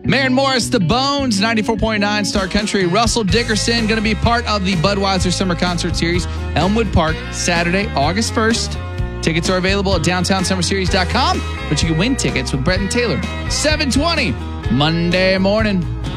Maren Morris, The Bones, 94.9 Star Country. Russell Dickerson going to be part of the Budweiser Summer Concert Series, Elmwood Park, Saturday, August 1st. Tickets are available at downtownsummerseries.com, but you can win tickets with Brett and Taylor. 7:20, Monday morning.